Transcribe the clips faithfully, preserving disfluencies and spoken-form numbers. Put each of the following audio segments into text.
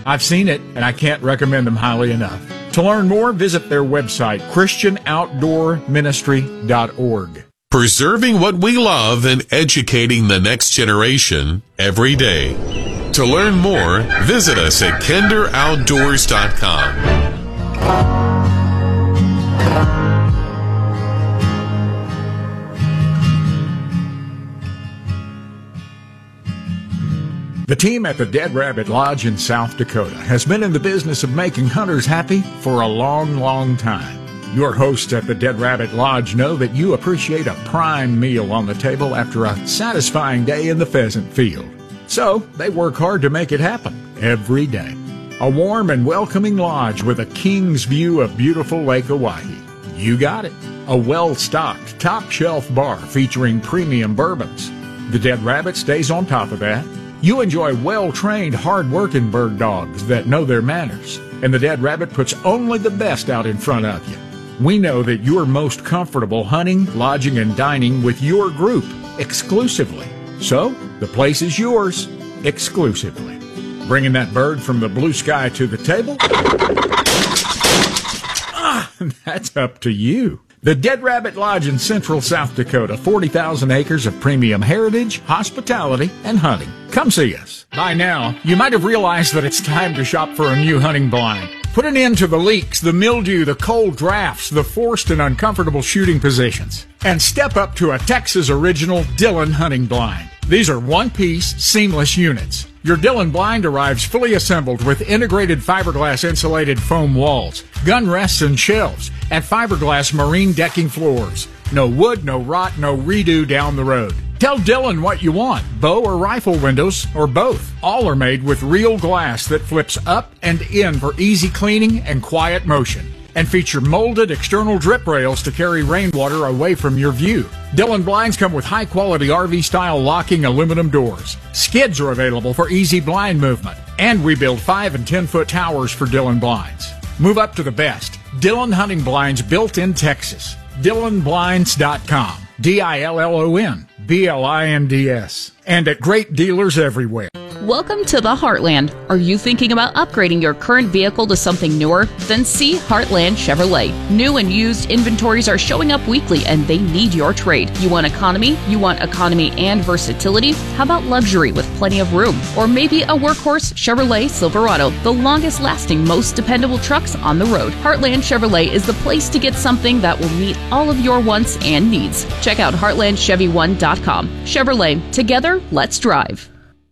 I've seen it, and I can't recommend them highly enough. To learn more, visit their website, christian outdoor ministry dot org. Preserving what we love and educating the next generation every day. To learn more, visit us at kinder outdoors dot com. The team at the Dead Rabbit Lodge in South Dakota has been in the business of making hunters happy for a long, long time. Your hosts at the Dead Rabbit Lodge know that you appreciate a prime meal on the table after a satisfying day in the pheasant field. So they work hard to make it happen every day. A warm and welcoming lodge with a king's view of beautiful Lake Oahe. You got it. A well-stocked, top-shelf bar featuring premium bourbons. The Dead Rabbit stays on top of that. You enjoy well-trained, hard-working bird dogs that know their manners. And the Dead Rabbit puts only the best out in front of you. We know that you're most comfortable hunting, lodging, and dining with your group exclusively. So, the place is yours exclusively. Bringing that bird from the blue sky to the table? Ah, that's up to you. The Dead Rabbit Lodge in Central South Dakota, forty thousand acres of premium heritage, hospitality, and hunting. Come see us. By now, you might have realized that it's time to shop for a new hunting blind. Put an end to the leaks, the mildew, the cold drafts, the forced and uncomfortable shooting positions. And step up to a Texas original Dillon hunting blind. These are one-piece, seamless units. Your Dillon blind arrives fully assembled with integrated fiberglass insulated foam walls, gun rests and shelves, and fiberglass marine decking floors. No wood, no rot, no redo down the road. Tell Dillon what you want, bow or rifle windows, or both. All are made with real glass that flips up and in for easy cleaning and quiet motion, and feature molded external drip rails to carry rainwater away from your view. Dillon blinds come with high-quality R V-style locking aluminum doors. Skids are available for easy blind movement, and we build five and ten-foot towers for Dillon blinds. Move up to the best. Dillon hunting blinds built in Texas. Dillon Blinds dot com. D I L L O N B L I N D S. And at great dealers everywhere. Welcome to the Heartland. Are you thinking about upgrading your current vehicle to something newer? Then see Heartland Chevrolet. New and used inventories are showing up weekly and they need your trade. You want economy? You want economy and versatility? How about luxury with plenty of room? Or maybe a workhorse Chevrolet Silverado, the longest lasting, most dependable trucks on the road. Heartland Chevrolet is the place to get something that will meet all of your wants and needs. Check out heartland chevy one dot com. Chevrolet, together, let's drive.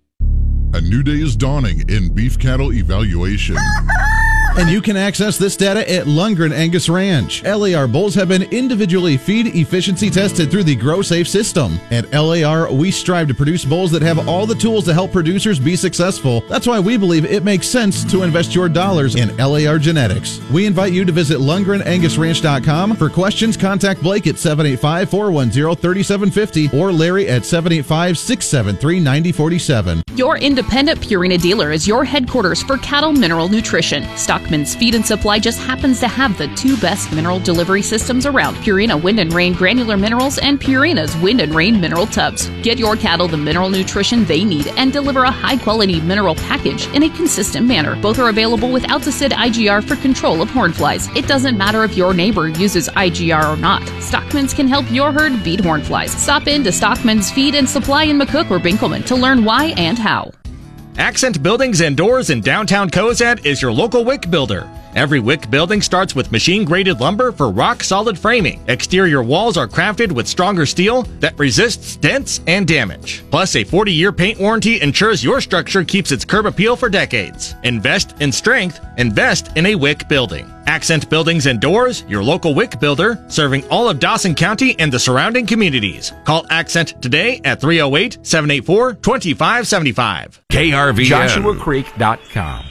A new day is dawning in beef cattle evaluation. And you can access this data at Lundgren Angus Ranch. L A R bulls have been individually feed efficiency tested through the GrowSafe system. At L A R, we strive to produce bulls that have all the tools to help producers be successful. That's why we believe it makes sense to invest your dollars in L A R genetics. We invite you to visit Lundgren Angus Ranch dot com. For questions, contact Blake at seven eight five, four one zero, three seven five zero or Larry at seven eight five, six seven three, nine zero four seven. Your independent Purina dealer is your headquarters for cattle mineral nutrition. Stockman's Feed and Supply just happens to have the two best mineral delivery systems around, Purina Wind and Rain Granular Minerals and Purina's Wind and Rain Mineral Tubs. Get your cattle the mineral nutrition they need and deliver a high-quality mineral package in a consistent manner. Both are available with Alticid I G R for control of horn flies. It doesn't matter if your neighbor uses I G R or not. Stockman's can help your herd beat horn flies. Stop in to Stockman's Feed and Supply in McCook or Binkelman to learn why and how. Accent Buildings and Doors in downtown Cozad is your local wick builder. Every wick building starts with machine-graded lumber for rock-solid framing. Exterior walls are crafted with stronger steel that resists dents and damage. Plus, a forty-year paint warranty ensures your structure keeps its curb appeal for decades. Invest in strength. Invest in a wick building. Accent Buildings and Doors, your local wick builder, serving all of Dawson County and the surrounding communities. Call Accent today at three oh eight, seven eight four, two five seven five. K R V N. Joshua Creek dot com.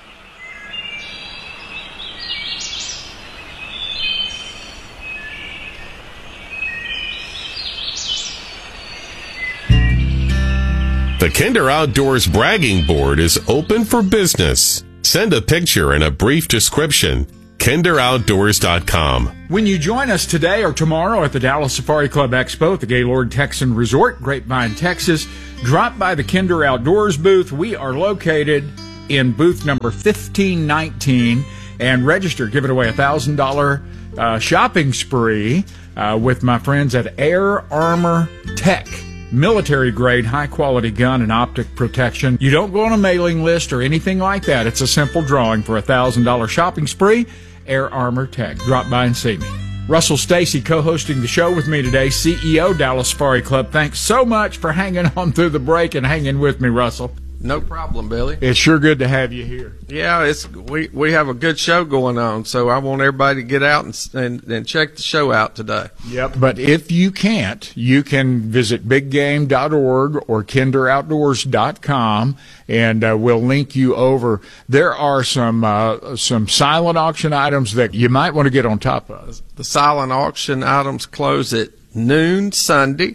The Kinder Outdoors bragging board is open for business. Send a picture and a brief description. kinder outdoors dot com. When you join us today or tomorrow at the Dallas Safari Club Expo at the Gaylord Texan Resort, Grapevine, Texas, drop by the Kinder Outdoors booth. We are located in booth number fifteen nineteen and register. Giving away a one thousand dollars uh, shopping spree uh, with my friends at Air Armor Tech. Military-grade, high-quality gun and optic protection. You don't go on a mailing list or anything like that. It's a simple drawing for a one thousand dollars shopping spree. Air Armor Tech. Drop by and see me. Russell Stacy co-hosting the show with me today, C E O, Dallas Safari Club. Thanks so much for hanging on through the break and hanging with me, Russell. No problem, Billy. It's sure good to have you here. Yeah, it's we, we have a good show going on, so I want everybody to get out and, and, and check the show out today. Yep, but if you can't, you can visit big game dot org or kinder outdoors dot com, and uh, we'll link you over. There are some uh, some silent auction items that you might want to get on top of. The silent auction items close at noon Sunday.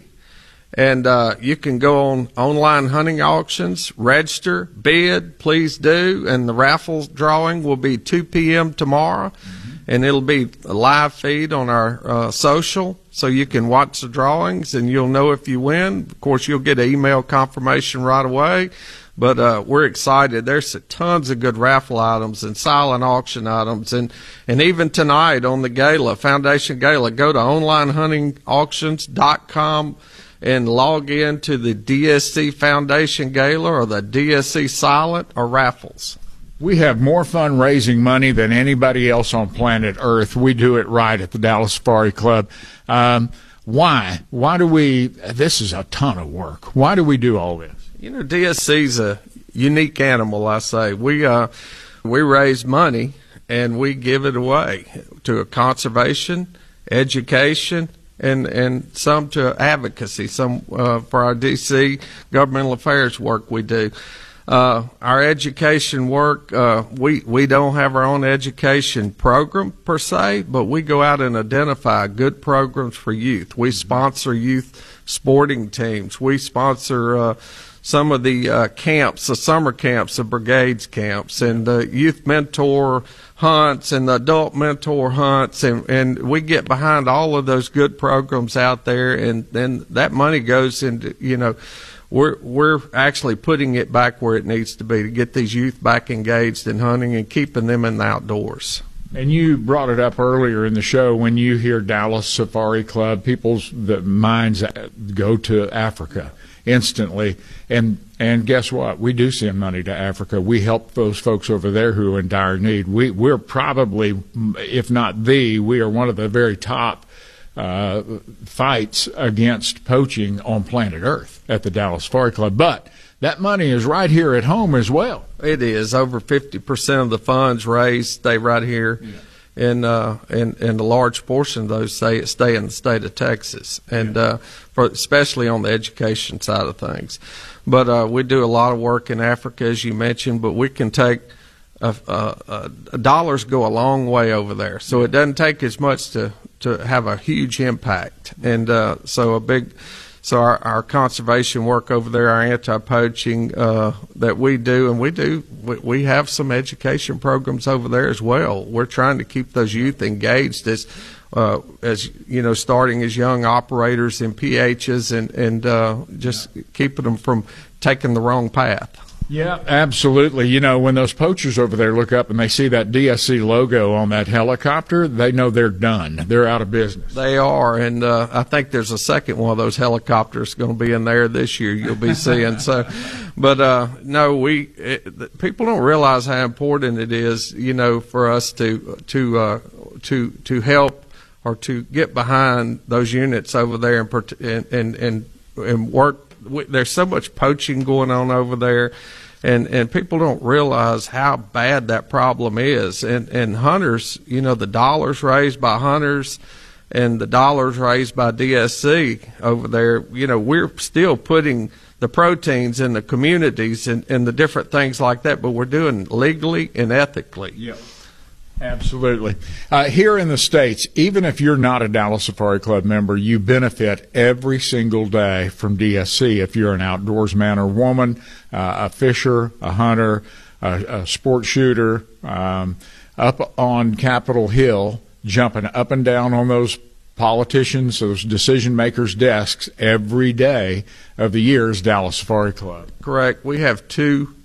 And uh, you can go on online hunting auctions, register, bid, please do. And the raffle drawing will be two p.m. tomorrow. Mm-hmm. And it'll be a live feed on our uh, social, so you can watch the drawings and you'll know if you win. Of course, you'll get an email confirmation right away. But uh, we're excited. There's tons of good raffle items and silent auction items. And, and even tonight on the gala, Foundation Gala, go to online hunting auctions dot com. and log in to the D S C Foundation Gala or the D S C Silent or raffles. We have more fun raising money than anybody else on planet Earth. We do it right at the Dallas Safari Club. Um, why? Why do we? This is a ton of work. Why do we do all this? You know, D S C's a unique animal, I say. We, uh, we raise money and we give it away to a conservation, education, and and some to advocacy, some uh, for our D C governmental affairs work we do. Uh, our education work, uh, we, we don't have our own education program per se, but we go out and identify good programs for youth. We sponsor youth sporting teams. We sponsor uh, some of the uh, camps, the summer camps, the brigades camps, and the youth mentor hunts and the adult mentor hunts, and, and we get behind all of those good programs out there, and then that money goes into, you know, we're we're actually putting it back where it needs to be to get these youth back engaged in hunting and keeping them in the outdoors. And you brought it up earlier in the show, when you hear Dallas Safari Club, people's the minds go to Africa instantly. And and guess what? We do send money to Africa. We help those folks over there who are in dire need. We, we're probably, if not the, we are one of the very top uh, fights against poaching on planet Earth at the Dallas Safari Club. But that money is right here at home as well. It is. Over fifty percent of the funds raised stay right here. Yeah. And, uh, and and a large portion of those stay, stay in the state of Texas, and uh, for, especially on the education side of things. But uh, we do a lot of work in Africa, as you mentioned, but we can take uh, uh, uh, dollars go a long way over there. So it doesn't take as much to, to have a huge impact. And uh, so a big... So our, our conservation work over there, our anti-poaching uh, that we do, and we do, we, we have some education programs over there as well. We're trying to keep those youth engaged as, uh, as you know, starting as young operators in P Hs, and and uh, just keeping them from taking the wrong path. Yeah, absolutely. You know, when those poachers over there look up and they see that D S C logo on that helicopter, they know they're done. They're out of business. They are, and uh, I think there's a second one of those helicopters going to be in there this year. You'll be seeing. So, but uh, no, we it, people don't realize how important it is, you know, for us to to uh, to to help or to get behind those units over there and and and and work. There's so much poaching going on over there, and, and people don't realize how bad that problem is. And, and hunters, you know, the dollars raised by hunters and the dollars raised by D S C over there, you know, we're still putting the proteins in the communities and, and the different things like that, but we're doing legally and ethically. Yeah. Absolutely. Uh, here in the States, even if you're not a Dallas Safari Club member, you benefit every single day from D S C. If you're an outdoors man or woman, uh, a fisher, a hunter, a, a sport shooter, um, up on Capitol Hill, jumping up and down on those politicians, those decision makers' desks every day of the year is Dallas Safari Club. Correct. We have two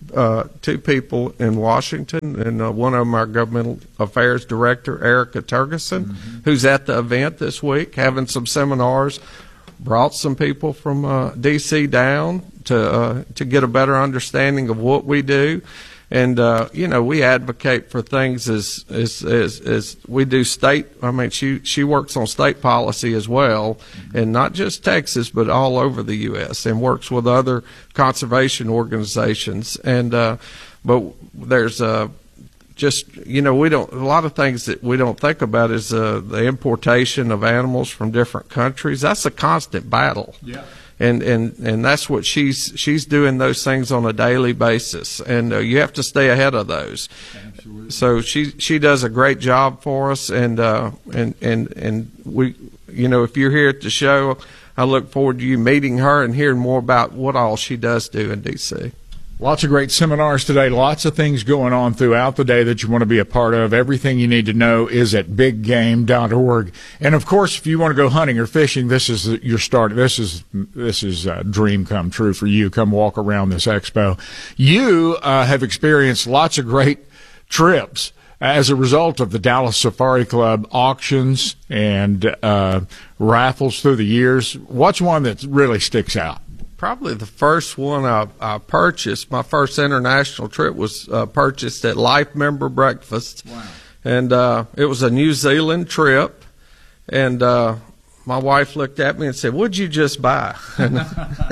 uh, two people in Washington, and uh, one of them our governmental affairs director, Erica Turgeson, mm-hmm. who's at the event this week, having some seminars. Brought some people from uh, D C down to uh, to get a better understanding of what we do. And, uh, you know, we advocate for things as, as, as, as we do state. I mean, she, she works on state policy as well, and not just Texas, but all over the U S, and works with other conservation organizations. And, uh, but there's, uh, just, you know, we don't, a lot of things that we don't think about is, uh, the importation of animals from different countries. That's a constant battle. Yeah. And, and, and that's what she's, she's doing those things on a daily basis. And uh, you have to stay ahead of those. Absolutely. So she, she does a great job for us. And, uh, and, and, and we, you know, if you're here at the show, I look forward to you meeting her and hearing more about what all she does do in D C. Lots of great seminars today. Lots of things going on throughout the day that you want to be a part of. Everything you need to know is at big game dot org. And of course, if you want to go hunting or fishing, this is your start. This is this is a dream come true for you. Come walk around this expo. You uh, have experienced lots of great trips as a result of the Dallas Safari Club auctions and uh, raffles through the years. What's one that really sticks out? Probably the first one I, I purchased, my first international trip was uh, purchased at Life Member Breakfast. Wow. And uh, it was a New Zealand trip. And uh, my wife looked at me and said, "What'd you just buy?" And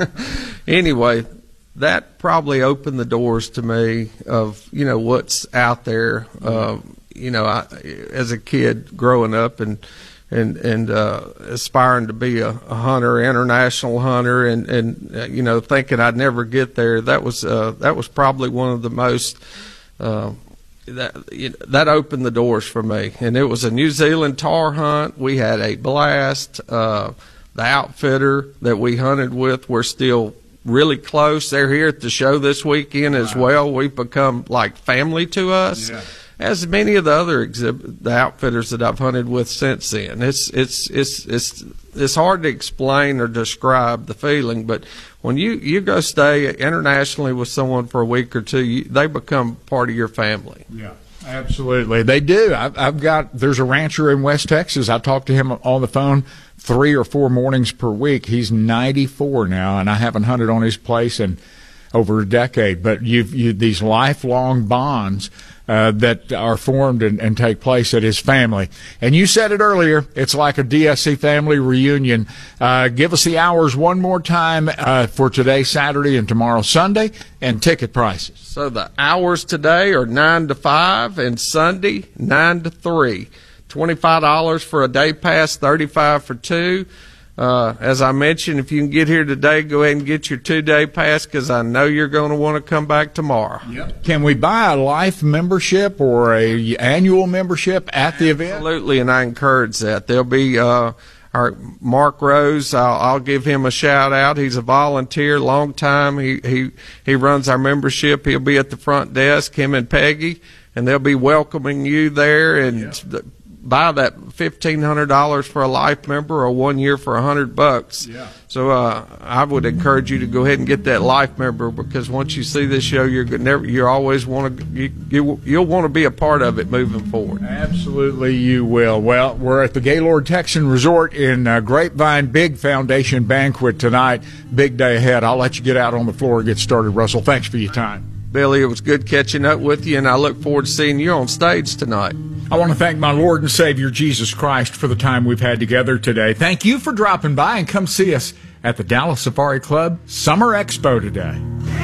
anyway, that probably opened the doors to me of, you know, what's out there. Uh, you know, I, as a kid growing up and and and uh, aspiring to be a, a hunter, international hunter, and and uh, you know, thinking I'd never get there. That was uh, that was probably one of the most uh, that you know, that opened the doors for me. And it was a New Zealand tar hunt. We had a blast. Uh, the outfitter that we hunted with, we're still really close. They're here at the show this weekend as wow. well. We've become like family to us. Yeah. As many of the other exhibit, the outfitters that I've hunted with since then. It's it's it's it's it's hard to explain or describe the feeling, but when you, you go stay internationally with someone for a week or two, you, they become part of your family. Yeah, absolutely, they do. I've, I've got there's a rancher in West Texas. I talk to him on the phone three or four mornings per week. He's ninety-four now, and I haven't hunted on his place in over a decade. But you've you, these lifelong bonds Uh, that are formed and, and take place at his family. And you said it earlier, it's like a D S C family reunion. Uh, give us the hours one more time uh, for today, Saturday, and tomorrow, Sunday, and ticket prices. So the hours today are nine to five, and Sunday, nine to three. twenty-five dollars for a day pass, thirty-five dollars for two. Uh, as I mentioned, if you can get here today, go ahead and get your two-day pass, because I know you're going to want to come back tomorrow. Yep. Can we buy a life membership or a annual membership at the event? Absolutely, and I encourage that. There'll be uh, our Mark Rose. I'll, I'll give him a shout-out. He's a volunteer, long time. He, he, he runs our membership. He'll be at the front desk, him and Peggy, and they'll be welcoming you there. And yep. buy that fifteen hundred dollars for a life member, or one year for a hundred bucks. Yeah. So uh, I would encourage you to go ahead and get that life member, because once you see this show, you're never you always want to you, you you'll want to be a part of it moving forward. Absolutely, you will. Well, we're at the Gaylord Texan Resort in uh, Grapevine. Big foundation banquet tonight. Big day ahead. I'll let you get out on the floor and get started, Russell. Thanks for your time. Billy, it was good catching up with you, and I look forward to seeing you on stage tonight. I want to thank my Lord and Savior, Jesus Christ, for the time we've had together today. Thank you for dropping by, and come see us at the Dallas Safari Club Summer Expo today.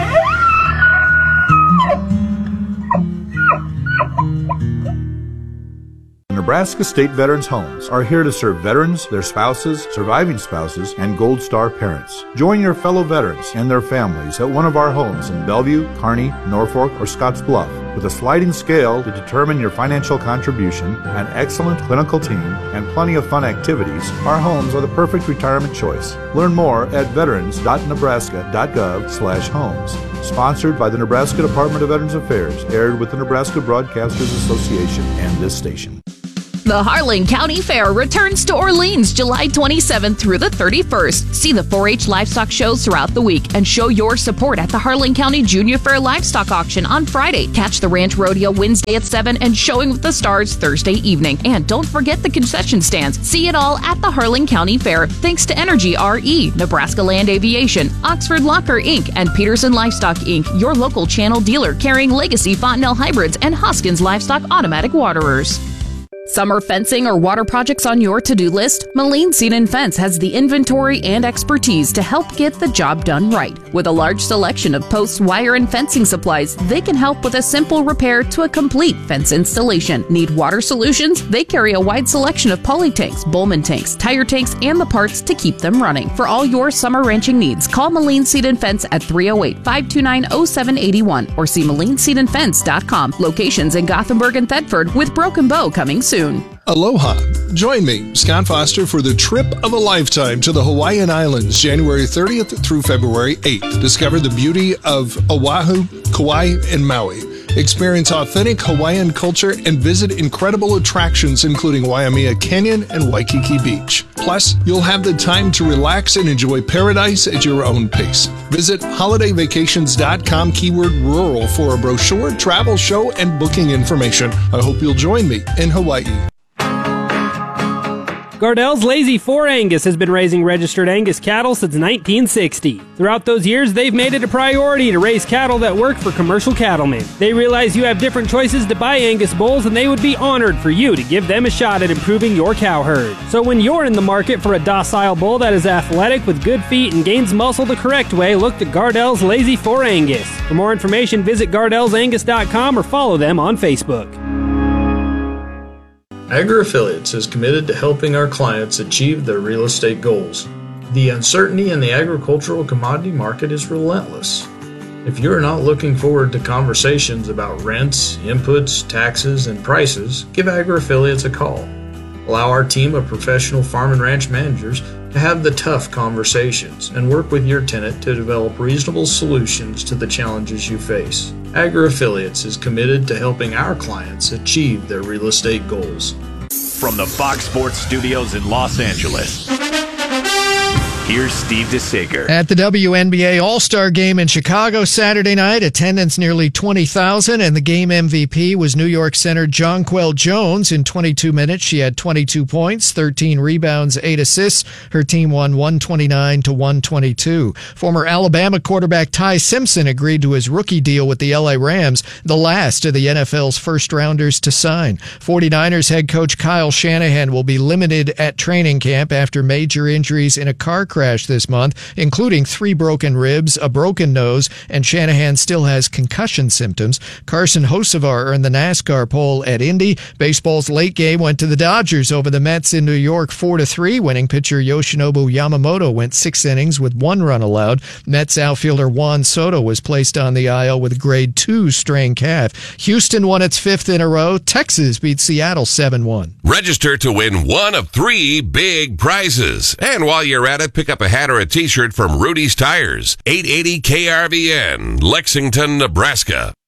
Nebraska State Veterans Homes are here to serve veterans, their spouses, surviving spouses, and Gold Star parents. Join your fellow veterans and their families at one of our homes in Bellevue, Kearney, Norfolk, or Scottsbluff. With a sliding scale to determine your financial contribution, an excellent clinical team, and plenty of fun activities, our homes are the perfect retirement choice. Learn more at veterans dot nebraska dot gov slash homes. Sponsored by the Nebraska Department of Veterans Affairs, aired with the Nebraska Broadcasters Association and this station. The Harlan County Fair returns to Orleans July twenty-seventh through the thirty-first. See the four H livestock shows throughout the week and show your support at the Harlan County Junior Fair Livestock Auction on Friday. Catch the Ranch Rodeo Wednesday at seven and Showing with the Stars Thursday evening. And don't forget the concession stands. See it all at the Harlan County Fair. Thanks to Energy R E, Nebraska Land Aviation, Oxford Locker Incorporated, and Peterson Livestock Incorporated, your local channel dealer carrying Legacy Fontenelle Hybrids and Hoskins Livestock Automatic Waterers. Summer fencing or water projects on your to-do list? Moline Seed and Fence has the inventory and expertise to help get the job done right. With a large selection of posts, wire, and fencing supplies, they can help with a simple repair to a complete fence installation. Need water solutions? They carry a wide selection of poly tanks, Bowman tanks, tire tanks, and the parts to keep them running. For all your summer ranching needs, call Moline Seed and Fence at three oh eight, five two nine, oh seven eight one or see moline seed and fence dot com. Locations in Gothenburg and Thetford, with Broken Bow coming soon. Aloha. Join me, Scott Foster, for the trip of a lifetime to the Hawaiian Islands, January thirtieth through February eighth. Discover the beauty of Oahu, Kauai, and Maui. Experience authentic Hawaiian culture and visit incredible attractions including Waimea Canyon and Waikiki Beach. Plus, you'll have the time to relax and enjoy paradise at your own pace. Visit holiday vacations dot com keyword rural for a brochure, travel show, and booking information. I hope you'll join me in Hawaii. Gardell's Lazy four Angus has been raising registered Angus cattle since nineteen sixty. Throughout those years, they've made it a priority to raise cattle that work for commercial cattlemen. They realize you have different choices to buy Angus bulls, and they would be honored for you to give them a shot at improving your cow herd. So when you're in the market for a docile bull that is athletic with good feet and gains muscle the correct way, look to Gardell's Lazy four Angus. For more information, visit gardells angus dot com or follow them on Facebook. AgriAffiliates is committed to helping our clients achieve their real estate goals. The uncertainty in the agricultural commodity market is relentless. If you're not looking forward to conversations about rents, inputs, taxes, and prices, give AgriAffiliates a call. Allow our team of professional farm and ranch managers to have the tough conversations and work with your tenant to develop reasonable solutions to the challenges you face. AgriAffiliates is committed to helping our clients achieve their real estate goals. From the Fox Sports Studios in Los Angeles, here's Steve DeSager. At the W N B A All-Star Game in Chicago Saturday night, attendance nearly twenty thousand, and the game M V P was New York center Jonquel Jones. In twenty-two minutes, she had twenty-two points, thirteen rebounds, eight assists. Her team won one twenty-nine to one twenty-two. Former Alabama quarterback Ty Simpson agreed to his rookie deal with the L A Rams, the last of the N F L's first-rounders to sign. forty-niners head coach Kyle Shanahan will be limited at training camp after major injuries in a car crash this month, including three broken ribs, a broken nose, and Shanahan still has concussion symptoms. Carson Hocevar earned the NASCAR pole at Indy. Baseball's late game went to the Dodgers over the Mets in New York four to three. Winning pitcher Yoshinobu Yamamoto went six innings with one run allowed. Mets outfielder Juan Soto was placed on the I L with grade two strained calf. Houston won its fifth in a row. Texas beat Seattle seven one. Register to win one of three big prizes. And while you're at it, pick up a hat or a t-shirt from Rudy's Tires, eight eighty K R V N, Lexington, Nebraska.